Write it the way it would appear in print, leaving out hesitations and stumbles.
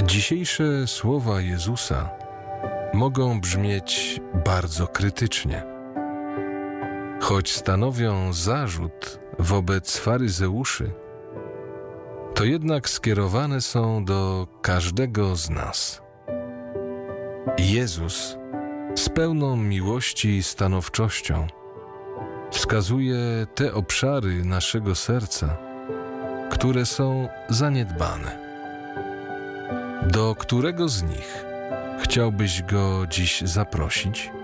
Dzisiejsze słowa Jezusa mogą brzmieć bardzo krytycznie. Choć stanowią zarzut wobec faryzeuszy, to jednak skierowane są do każdego z nas. Jezus z pełną miłości i stanowczością wskazuje te obszary naszego serca, które są zaniedbane. Do którego z nich chciałbyś go dziś zaprosić?